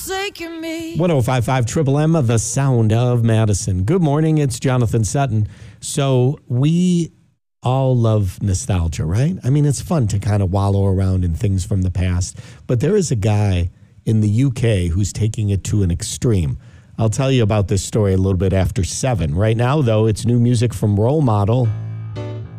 forsaken me. 105.5 Triple M, the sound of Madison. Good morning, it's Jonathan Sutton. So we all love nostalgia, right? I mean, it's fun to kind of wallow around in things from the past. But there is a guy in the UK who's taking it to an extreme. I'll tell you about this story a little bit after 7. Right now, though, it's new music from Role Model.